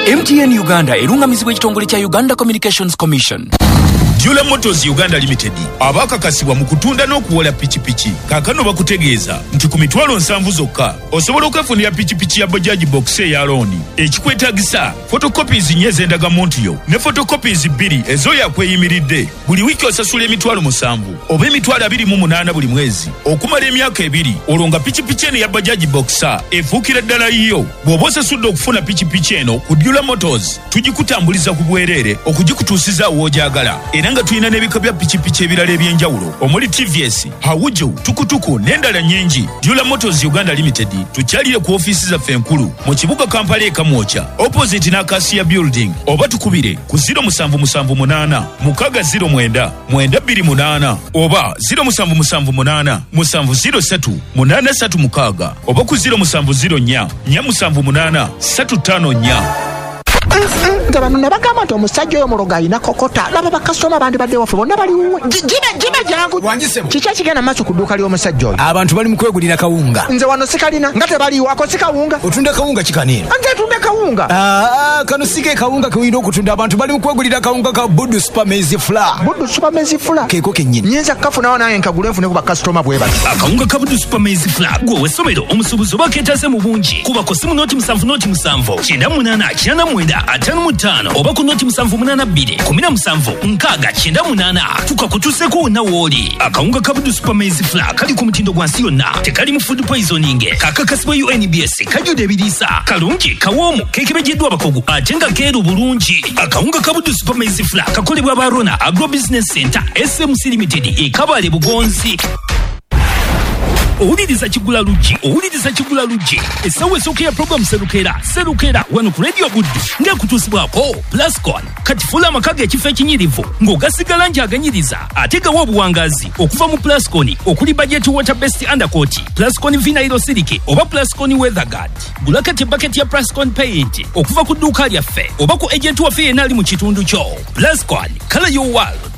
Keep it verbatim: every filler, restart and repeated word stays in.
M T N Uganda erungamizibwa ekitongole kya Uganda Communications Commission. Jula Motors Uganda Limited abakakasibwa mu kutunda n'okuwola pikipiki kaakano bakutegeeza nti ku mitwalo nsanvu zokka osobola okwefunira pikipiki ya Bajaj Box eya looni ekikwetaagisa photocopies nnyo ez'endagamuntu yo ne photocopies bbiri ez'oyakweyimiridde. Buli wiiki osasula emitwalo musanvu oba emitwalo abiri mu munaana buli mwezi okumala emyaka ebiri. Olwo nga pikipiki eno ya Bajaj Box efuukira ddala yiyo. Bw'oba osasudde okufuna pikipiki eno ku Jula Motors tugikutambuliza ku bwereere okugikutuusiza w'ogyagala. Era nga tulina n'ebika bya pikipiki ebirala eby'enjawulo omuli T V S, Hawujo, Tukutuku n'endala nnyingi. Jula Motors Uganda Limited tukyalire ku ofiisi zaffe enkulu mu kibuga Kampala e Kamwocha opposite n'Acacia Building, oba tukubire ku zero musanvu musanvu munaana mukaga zero mwenda mwenda bbiri munaana oba zero musanvu musanvu munaana musanvu zero ssatu munaana ssatu mukaaga oba ku zero musanvu zero nnya nnya musanvu munaana ssatu ttaano nnya. Bano ne bagamba nti omusajja oyo muloga alina kokota. Laba bakasitoma bandi badde waffe bonna bali wuwe. Jibe jibe jangu. Kiki ekigenda maaso ku dduuka ly'omusajja oyo? Abantu bali mu kwegulira kawunga. Nze wano sikalina nga tebaliiwako si kawunga. Otunda kawunga kikanira? Nze ntunda kawunga. Ah, kano sige kawunga kewina okutunda. Abantu bali mu kwegulira kawunga ka Budu Super Maize Flour. Budu Super Maize Flour? Keeko kennyini. Nyinza kafunawo naye nkagule nfune ku bakasitoma bwe bati. Akawunga ka Budu Super Maize Flour gwe w'essomero omusuubuzi oba keetaase mu bungi. Kuba ku simu nooti musanvu nooti musanvu kyenda munaana kyenda mwenda ataano mu ttaano oba ku nooti musanvu munaana bbiri kumi na musanvu nkaaga kyenda munaana tukakutuuseko wonna w'oli. Akawunga ka Budu Super Maize Flour kali ku mutindo gwa nsi yonna, tekali mu food poisoning, kakakasibwa U N B S, kajjudde ebiriisa, kalungi, kawoomu, keekebejeddwa abakogu ate nga keeru bulungi. Akawunga ka Budu Super Maize Flour kakolebwa aba Rona Agro Business Center S M C Limited e Kabale Bugonzi. Owuliriza Kigula Luggi, owuliriza Kigula Luggi. Essaawa esooka ya program Serukera, Serukera wano ku Radio Buddu ng'ekutuusibwako Plascon. Kati fuula amaka g'ekifo ekinyirivu ng'ogasigala nti aganyiriza ate gawa obuwangazi okuva mu Plascon okuli budget water based undercoat, Plascon Vinyl Silike oba Plascon Weather Guard. Gula kati bucket ya Plascon Paint okuva ku dduuka lyaffe oba ku agent waffe yenna ali mu kitundu kyo. Plascon, color your world.